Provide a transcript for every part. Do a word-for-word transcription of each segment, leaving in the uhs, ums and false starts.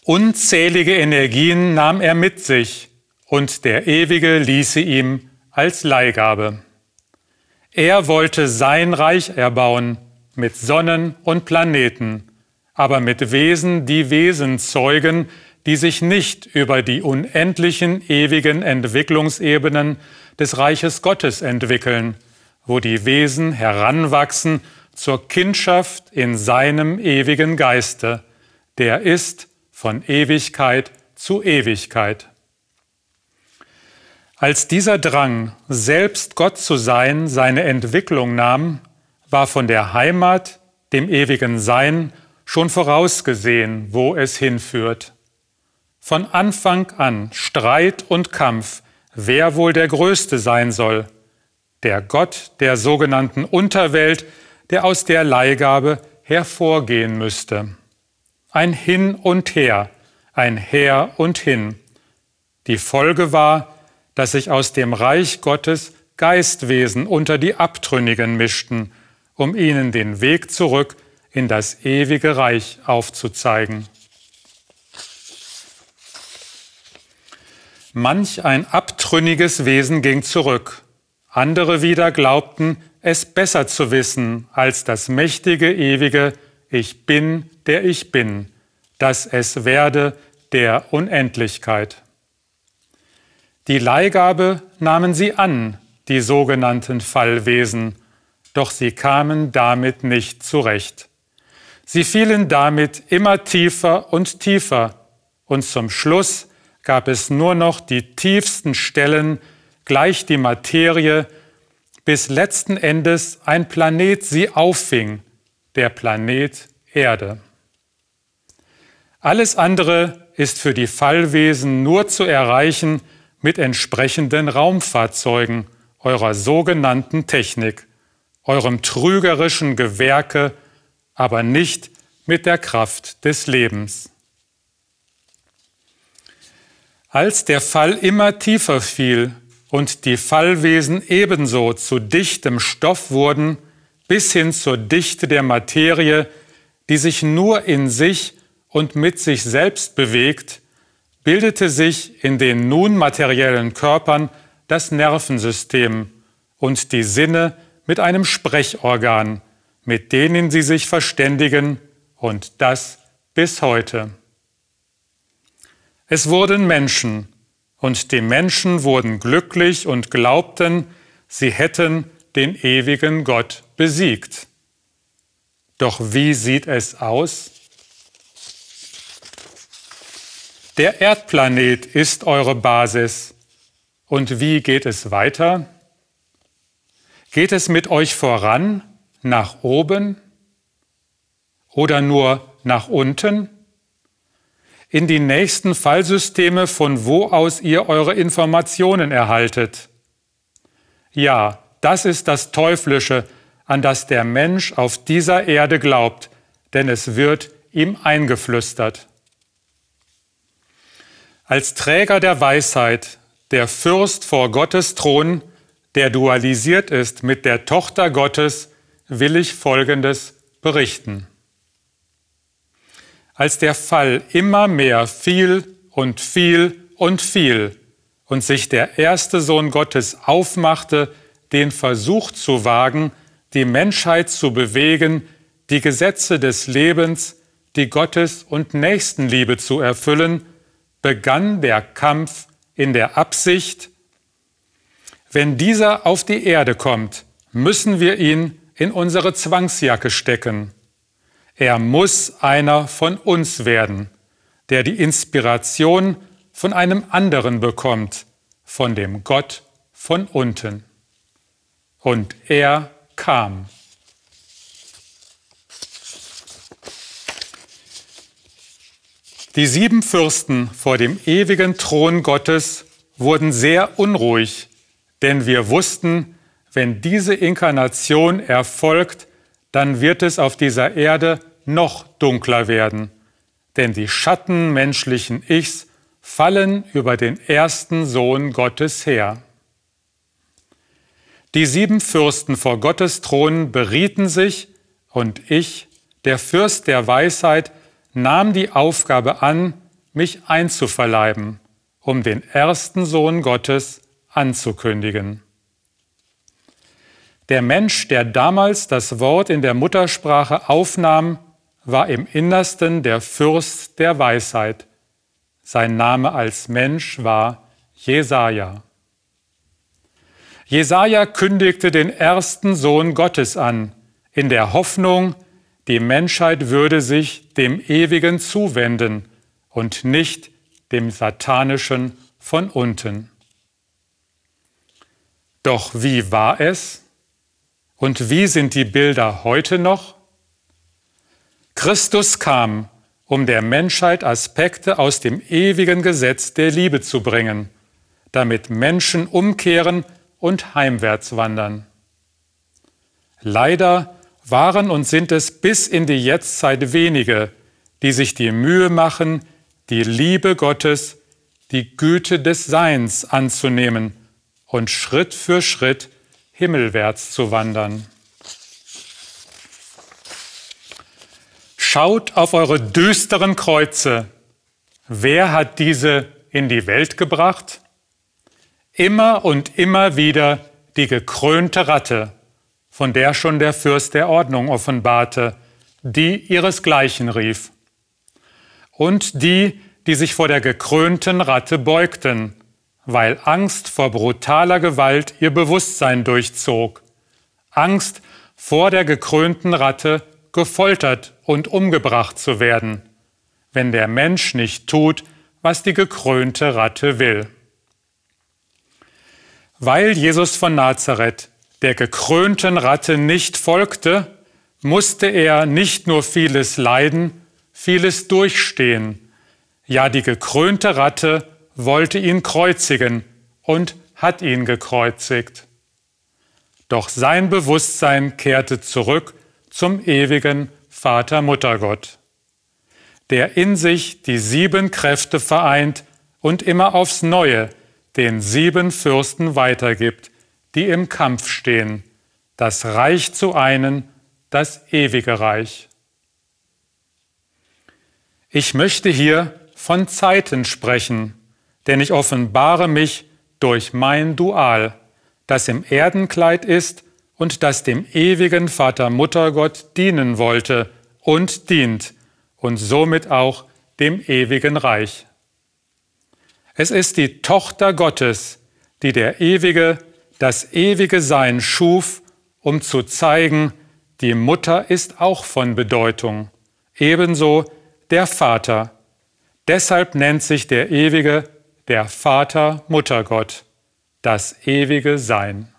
Unzählige Energien nahm er mit sich, und der Ewige ließ sie ihm als Leihgabe. Er wollte sein Reich erbauen mit Sonnen und Planeten, aber mit Wesen, die Wesen zeugen, die sich nicht über die unendlichen, ewigen Entwicklungsebenen des Reiches Gottes entwickeln, wo die Wesen heranwachsen zur Kindschaft in seinem ewigen Geiste, der ist von Ewigkeit zu Ewigkeit. Als dieser Drang, selbst Gott zu sein, seine Entwicklung nahm, war von der Heimat, dem ewigen Sein, schon vorausgesehen, wo es hinführt. Von Anfang an Streit und Kampf, wer wohl der Größte sein soll. Der Gott der sogenannten Unterwelt, der aus der Leihgabe hervorgehen müsste. Ein Hin und Her, ein Her und Hin. Die Folge war, dass sich aus dem Reich Gottes Geistwesen unter die Abtrünnigen mischten, um ihnen den Weg zurück in das ewige Reich aufzuzeigen. Manch ein abtrünniges Wesen ging zurück. Andere wieder glaubten, es besser zu wissen als das mächtige, ewige Ich bin, der ich bin, das es werde der Unendlichkeit. Die Leihgabe nahmen sie an, die sogenannten Fallwesen, doch sie kamen damit nicht zurecht. Sie fielen damit immer tiefer und tiefer, und zum Schluss gab es nur noch die tiefsten Stellen, gleich die Materie, bis letzten Endes ein Planet sie auffing, der Planet Erde. Alles andere ist für die Fallwesen nur zu erreichen mit entsprechenden Raumfahrzeugen eurer sogenannten Technik, eurem trügerischen Gewerke, aber nicht mit der Kraft des Lebens. Als der Fall immer tiefer fiel und die Fallwesen ebenso zu dichtem Stoff wurden, bis hin zur Dichte der Materie, die sich nur in sich und mit sich selbst bewegt, bildete sich in den nun materiellen Körpern das Nervensystem und die Sinne mit einem Sprechorgan, mit denen sie sich verständigen, und das bis heute. Es wurden Menschen, und die Menschen wurden glücklich und glaubten, sie hätten den ewigen Gott besiegt. Doch wie sieht es aus? Der Erdplanet ist eure Basis. Und wie geht es weiter? Geht es mit euch voran, nach oben oder nur nach unten? In die nächsten Fallsysteme, von wo aus ihr eure Informationen erhaltet. Ja, das ist das Teuflische, an das der Mensch auf dieser Erde glaubt, denn es wird ihm eingeflüstert. Als Träger der Weisheit, der Fürst vor Gottes Thron, der dualisiert ist mit der Tochter Gottes, will ich Folgendes berichten. Als der Fall immer mehr fiel und fiel und fiel und sich der erste Sohn Gottes aufmachte, den Versuch zu wagen, die Menschheit zu bewegen, die Gesetze des Lebens, die Gottes- und Nächstenliebe zu erfüllen, begann der Kampf in der Absicht, wenn dieser auf die Erde kommt, müssen wir ihn in unsere Zwangsjacke stecken. Er muss einer von uns werden, der die Inspiration von einem anderen bekommt, von dem Gott von unten. Und er kam. Die sieben Fürsten vor dem ewigen Thron Gottes wurden sehr unruhig, denn wir wussten, wenn diese Inkarnation erfolgt, dann wird es auf dieser Erde noch dunkler werden, denn die Schatten menschlichen Ichs fallen über den ersten Sohn Gottes her. Die sieben Fürsten vor Gottes Thron berieten sich, und ich, der Fürst der Weisheit, nahm die Aufgabe an, mich einzuverleiben, um den ersten Sohn Gottes anzukündigen. Der Mensch, der damals das Wort in der Muttersprache aufnahm, war im Innersten der Fürst der Weisheit. Sein Name als Mensch war Jesaja. Jesaja kündigte den ersten Sohn Gottes an, in der Hoffnung, die Menschheit würde sich dem Ewigen zuwenden und nicht dem Satanischen von unten. Doch wie war es? Und wie sind die Bilder heute noch? Christus kam, um der Menschheit Aspekte aus dem ewigen Gesetz der Liebe zu bringen, damit Menschen umkehren und heimwärts wandern. Leider waren und sind es bis in die Jetztzeit wenige, die sich die Mühe machen, die Liebe Gottes, die Güte des Seins anzunehmen und Schritt für Schritt himmelwärts zu wandern. Schaut auf eure düsteren Kreuze. Wer hat diese in die Welt gebracht? Immer und immer wieder die gekrönte Ratte, von der schon der Fürst der Ordnung offenbarte, die ihresgleichen rief. Und die, die sich vor der gekrönten Ratte beugten, weil Angst vor brutaler Gewalt ihr Bewusstsein durchzog. Angst vor der gekrönten Ratte, gefoltert und umgebracht zu werden, wenn der Mensch nicht tut, was die gekrönte Ratte will. Weil Jesus von Nazareth der gekrönten Ratte nicht folgte, musste er nicht nur vieles leiden, vieles durchstehen. Ja, die gekrönte Ratte wollte ihn kreuzigen und hat ihn gekreuzigt. Doch sein Bewusstsein kehrte zurück zum ewigen Vater-Mutter-Gott, der in sich die sieben Kräfte vereint und immer aufs Neue den sieben Fürsten weitergibt, die im Kampf stehen, das Reich zu einen, das ewige Reich. Ich möchte hier von Zeiten sprechen, denn ich offenbare mich durch mein Dual, das im Erdenkleid ist und das dem ewigen Vater-Mutter-Gott dienen wollte und dient und somit auch dem ewigen Reich. Es ist die Tochter Gottes, die der Ewige, das ewige Sein schuf, um zu zeigen, die Mutter ist auch von Bedeutung, ebenso der Vater. Deshalb nennt sich der Ewige der Vater-Mutter-Gott, das ewige Sein.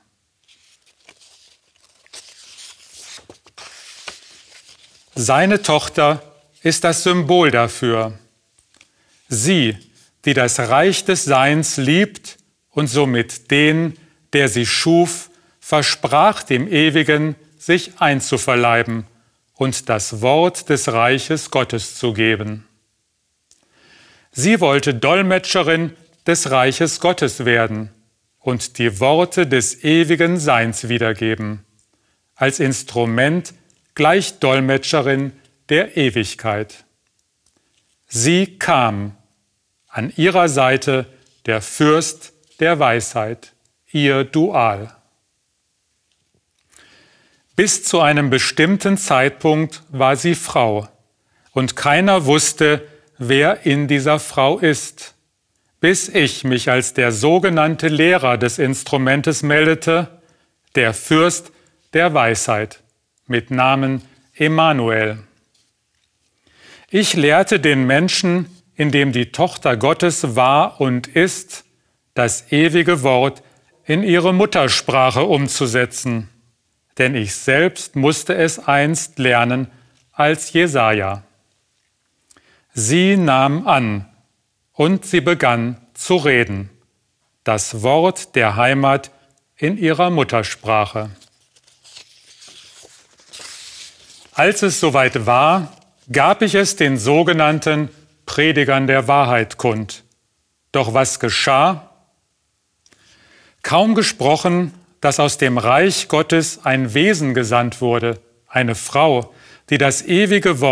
Seine Tochter ist das Symbol dafür. Sie, die das Reich des Seins liebt und somit den, der sie schuf, versprach dem Ewigen, sich einzuverleiben und das Wort des Reiches Gottes zu geben. Sie wollte Dolmetscherin des Reiches Gottes werden und die Worte des ewigen Seins wiedergeben, als Instrument gleich Dolmetscherin der Ewigkeit. Sie kam, an ihrer Seite der Fürst der Weisheit, ihr Dual. Bis zu einem bestimmten Zeitpunkt war sie Frau und keiner wusste, wer in dieser Frau ist, bis ich mich als der sogenannte Lehrer des Instrumentes meldete, der Fürst der Weisheit, mit Namen Emmanuel. Ich lehrte den Menschen, in dem die Tochter Gottes war und ist, das ewige Wort in ihre Muttersprache umzusetzen. Denn ich selbst musste es einst lernen als Jesaja. Sie nahm an und sie begann zu reden, das Wort der Heimat in ihrer Muttersprache. Als es soweit war, gab ich es den sogenannten Predigern der Wahrheit kund. Doch was geschah? Kaum gesprochen, dass aus dem Reich Gottes ein Wesen gesandt wurde, eine Frau, die das ewige Wort